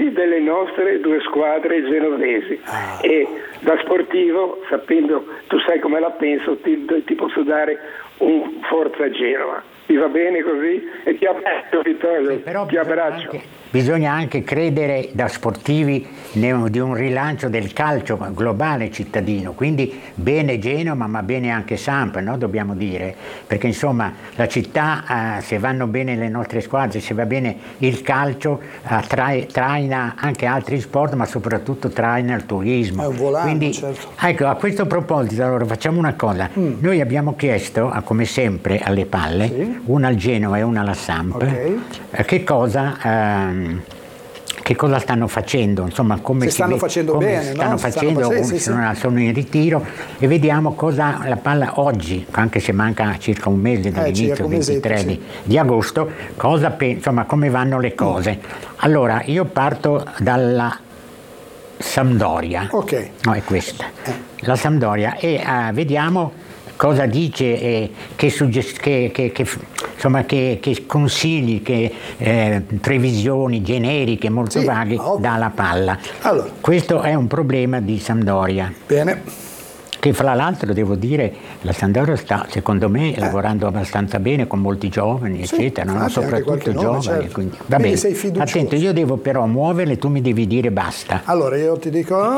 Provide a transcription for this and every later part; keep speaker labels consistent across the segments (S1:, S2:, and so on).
S1: tutti delle nostre due squadre genovesi. E da sportivo, sapendo, tu sai come la penso, ti posso dare un forza Genova. Ti va bene così? E ti abbraccio, Vittorio,
S2: però
S1: ti abbraccio.
S2: Bisogna anche credere da sportivi di un rilancio del calcio globale cittadino, quindi bene Genova ma bene anche Samp, no? Dobbiamo dire, perché insomma la città, se vanno bene le nostre squadre, se va bene il calcio, traina anche altri sport, ma soprattutto traina il turismo.
S3: È un volano,
S2: quindi,
S3: certo.
S2: Ecco, a questo proposito allora facciamo una cosa, noi abbiamo chiesto, come sempre alle palle, una al Genova e una alla Samp, che cosa stanno facendo, insomma, come
S3: se stanno facendo bene,
S2: stanno
S3: no?
S2: facendo, sono in ritiro, e vediamo cosa la palla oggi, anche se manca circa un mese dall'inizio, 23 di agosto, insomma, come vanno le cose. Allora, io parto dalla Sampdoria. No, è questa. La Sampdoria, e vediamo cosa dice, che consigli, che previsioni generiche molto vaghe dà la palla.
S3: Allora.
S2: Questo è un problema di Sampdoria.
S3: Bene.
S2: Che fra l'altro devo dire, la Sampdoria sta secondo me lavorando abbastanza bene con molti giovani, eccetera, no? Soprattutto giovani.
S3: Certo.
S2: Quindi, va bene.
S3: Sei fiducioso.
S2: Attento, io devo però muoverle, tu mi devi dire basta.
S3: Allora io ti dico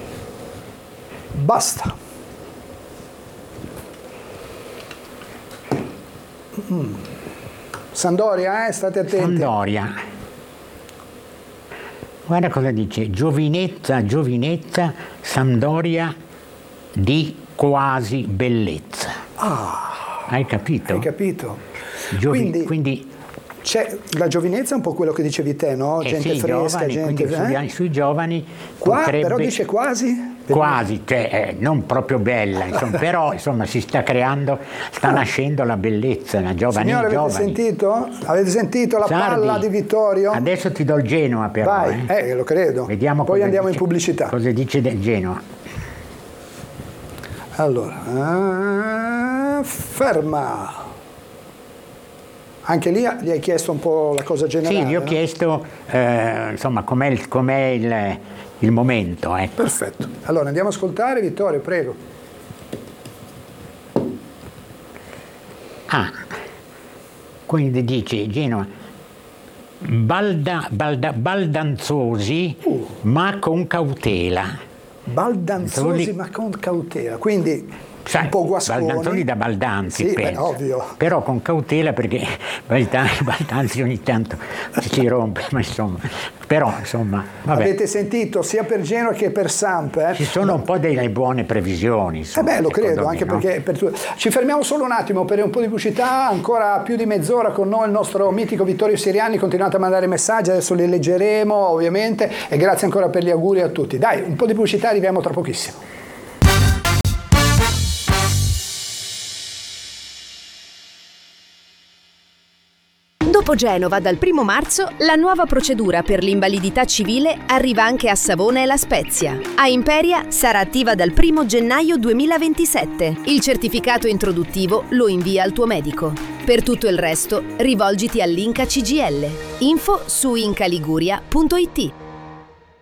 S3: basta. Sampdoria, state attenti.
S2: Sampdoria. Guarda cosa dice, giovinezza, Sampdoria di quasi bellezza. Hai capito?
S3: Hai capito.
S2: Quindi
S3: la giovinezza è un po' quello che dicevi te, no? Gente fresca,
S2: giovani,
S3: gente...
S2: sui giovani
S3: però dice quasi?
S2: Quasi, cioè non proprio bella, insomma, però insomma si sta creando, sta nascendo la bellezza, la giovani.
S3: Signore, avete sentito la palla di Vittorio?
S2: Adesso ti do il Genoa però.
S3: Vai, lo credo.
S2: Vediamo
S3: poi andiamo in pubblicità.
S2: Cosa dice del Genoa?
S3: Allora, ferma. Anche lì gli hai chiesto un po' la cosa generale?
S2: Sì, gli ho chiesto insomma com'è il momento. Ecco.
S3: Perfetto. Allora andiamo ad ascoltare, Vittorio, prego.
S2: Quindi dice Genoa, baldanzosi ma con cautela.
S3: Baldanzosi ma con cautela, quindi... un po' guasconi.
S2: Baldanzoni da Baldanzi, penso.
S3: Ovvio.
S2: Però con cautela, perché Baldanzi ogni tanto si rompe, ma insomma. Però insomma, vabbè.
S3: Avete sentito sia per Genoa che per Samp?
S2: Ci sono un po' delle buone previsioni. Insomma,
S3: lo credo, anche
S2: me,
S3: perché ci fermiamo solo un attimo per un po' di pubblicità, ancora più di mezz'ora con noi il nostro mitico Vittorio Siriani, continuate a mandare messaggi, adesso li leggeremo ovviamente, e grazie ancora per gli auguri a tutti. Dai, un po' di pubblicità, arriviamo tra pochissimo.
S4: Dopo Genova, dal 1 marzo, la nuova procedura per l'invalidità civile arriva anche a Savona e La Spezia. A Imperia sarà attiva dal 1 gennaio 2027. Il certificato introduttivo lo invia al tuo medico. Per tutto il resto, rivolgiti all'Inca CGL. Info su incaliguria.it.